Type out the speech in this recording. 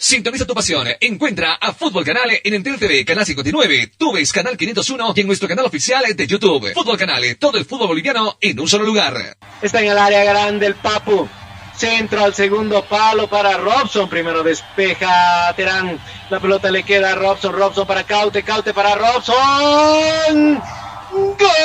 Sintoniza tu pasión. Encuentra a Fútbol Canal en Entel TV, Canal 59, Tuves, Canal 501 y en nuestro canal oficial de YouTube. Fútbol Canal, todo el fútbol boliviano en un solo lugar. Está en el área grande el Papu. Centro al segundo palo para Robson. Primero despeja Terán. La pelota le queda a Robson. Robson para Caute. Caute para Robson. ¡Gol!